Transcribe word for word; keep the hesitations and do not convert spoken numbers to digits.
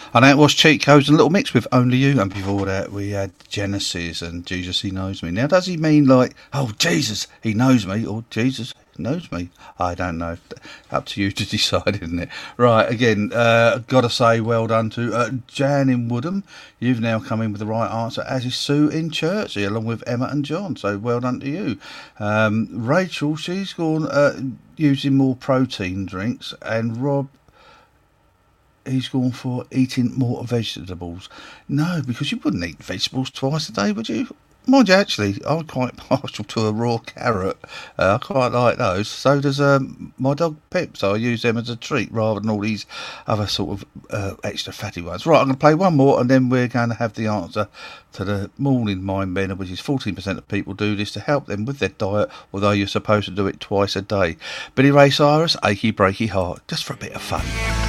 And that was Cheat Codes and Little Mix with Only You. And before that, we had Genesis and Jesus, He Knows Me. Now, does he mean like, oh, Jesus, He knows me, or Jesus knows me? I don't know. Up to you to decide, isn't it? Right, again, uh, got to say well done to uh, Jan in Woodham. You've now come in with the right answer, as is Sue in Chertsey, along with Emma and John. So well done to you. Um, Rachel, she's gone uh, using more protein drinks, and Rob, he's gone for eating more vegetables. No, because you wouldn't eat vegetables twice a day, would you? Mind you, actually, I'm quite partial to a raw carrot. Uh, I quite like those. So does um, my dog Pip, so I use them as a treat rather than all these other sort of uh, extra fatty ones. Right, I'm going to play one more, and then we're going to have the answer to the morning mind bender, which is fourteen percent of people do this to help them with their diet, although you're supposed to do it twice a day. Billy Ray Cyrus, Achy Breaky Heart, just for a bit of fun.